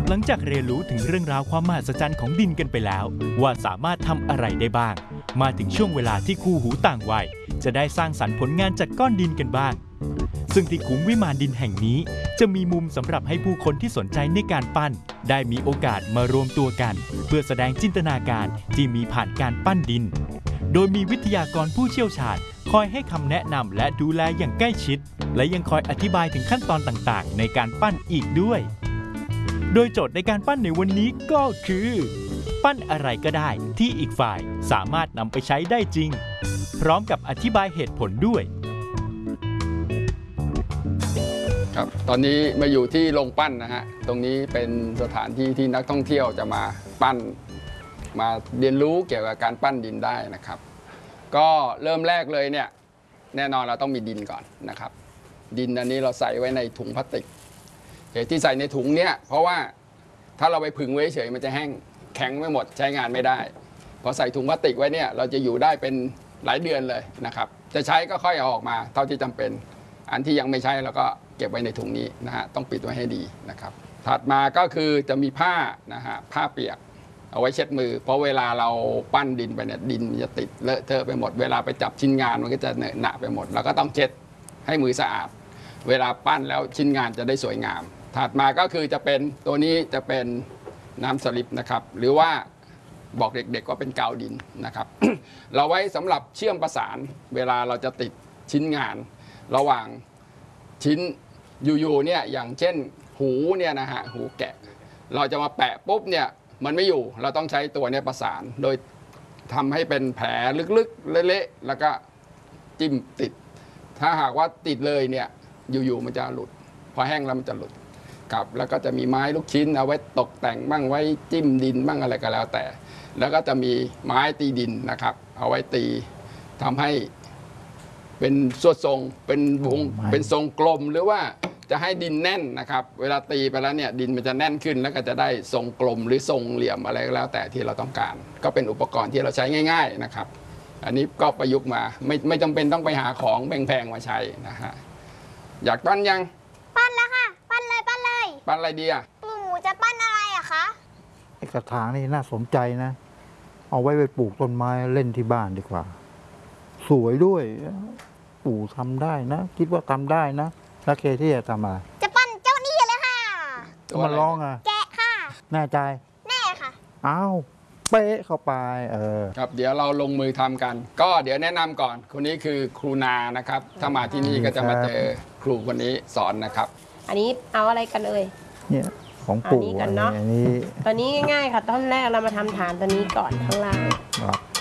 หลังจากเรียนรู้ถึงเรื่องราวความมหัศจรรย์ของดินกันไปแล้วว่าสามารถทำอะไรได้บ้างมาถึงช่วงเวลาที่คู่หูต่างวัยจะได้สร้างสรรค์ผลงานจากก้อนดินกันบ้างซึ่งที่คุ้มวิมานดินแห่งนี้จะมีมุมสำหรับให้ผู้คนที่สนใจในการปั้นได้มีโอกาสมารวมตัวกันเพื่อแสดงจินตนาการที่มีผ่านการปั้นดินโดยมีวิทยากรผู้เชี่ยวชาญคอยให้คำแนะนำและดูแลอย่างใกล้ชิดและยังคอยอธิบายถึงขั้นตอนต่างๆในการปั้นอีกด้วยโดยโจทย์ในการปั้นในวันนี้ก็คือปั้นอะไรก็ได้ที่อีกฝ่ายสามารถนำไปใช้ได้จริงพร้อมกับอธิบายเหตุผลด้วยครับตอนนี้มาอยู่ที่โรงปั้นนะฮะตรงนี้เป็นสถานที่ที่นักท่องเที่ยวจะมาปั้นมาเรียนรู้เกี่ยวกับการปั้นดินได้นะครับก็เริ่มแรกเลยเนี่ยแน่นอนเราต้องมีดินก่อนนะครับดินอันนี้เราใส่ไว้ในถุงพลาสติกเหตุที่ใส่ในถุงเนี่ยเพราะว่าถ้าเราไปผึ่งไว้เฉยมันจะแห้งแข็งไม่หมดใช้งานไม่ได้พอใส่ถุงพลาสติกไว้เนี่ยเราจะอยู่ได้เป็นหลายเดือนเลยนะครับจะใช้ก็ค่อยเอาออกมาเท่าที่จำเป็นอันที่ยังไม่ใช้เราก็เก็บไว้ในถุงนี้นะฮะต้องปิดไว้ให้ดีนะครับถัดมาก็คือจะมีผ้านะฮะผ้าเปียกเอาไว้เช็ดมือเพราะเวลาเราปั้นดินไปเนี่ยดินมันจะติดเลอะเทอะไปหมดเวลาไปจับชิ้นงานมันก็จะเหนอะหนะไปหมดเราก็ต้องเช็ดให้มือสะอาดเวลาปั้นแล้วชิ้นงานจะได้สวยงามถัดมาก็คือจะเป็นตัวนี้จะเป็นน้ำสลิปนะครับหรือว่าบอกเด็กๆว่าเป็นกาวดินนะครับ เราไว้สำหรับเชื่อมประสานเวลาเราจะติดชิ้นงานระหว่างชิ้นอยู่ๆเนี่ยอย่างเช่นหูเนี่ยนะฮะหูแกะเราจะมาแปะปุ๊บเนี่ยมันไม่อยู่เราต้องใช้ตัวนี้ประสานโดยทำให้เป็นแผลลึกๆเละๆแล้วก็จิ้มติดถ้าหากว่าติดเลยเนี่ยอยู่ๆมันจะหลุดพอแห้งแล้วมันจะหลุดครับแล้วก็จะมีไม้ลูกชิ้นเอาไว้ตกแต่งบ้างไว้จิ้มดินบ้างอะไรก็แล้วแต่แล้วก็จะมีไม้ตีดินนะครับเอาไว้ตีทำให้เป็นสวดทรงเป็นวงเป็นทรงกลมหรือว่าจะให้ดินแน่นนะครับเวลาตีไปแล้วเนี่ยดินมันจะแน่นขึ้นแล้วก็จะได้ทรงกลมหรือทรงเหลี่ยมอะไรก็แล้วแต่ที่เราต้องการก็เป็นอุปกรณ์ที่เราใช้ง่ายๆนะครับอันนี้ก็ประยุกต์มาไม่จำเป็นต้องไปหาของแพงๆมาใช้นะฮะอยากปั้นยังปั้นแล้วค่ะปั้นเลยปั้นอะไรดีอ่ะหมูจะปั้นอะไรอะคะไอ้กระถางนี่น่าสนใจนะเอาไว้ไปปลูกต้นไม้เล่นที่บ้านดีกว่าสวยด้วยปู่ทำได้นะคิดว่าทำได้นะแล้วเคที่จะทำอะไรจะปั้นเจ้านี่เลยค่ะมันร้องอ่ะแกะค่ะแน่ใจแน่ค่ะอ้าวเป๊ะเข้าไปครับเดี๋ยวเราลงมือทำกันก็เดี๋ยวแนะนำก่อนคนนี้คือครูนานะครับถ้ามาที่นี่ก็จะมาเจอครูคนนี้สอนนะครับอันนี้เอาอะไรกันเอ่ยเนี่ยของปู่กันเนาะอันนี้ง่ายๆค่ะตอนแรกเรามาทำฐานตัวนี้ก่อนข้างล่าง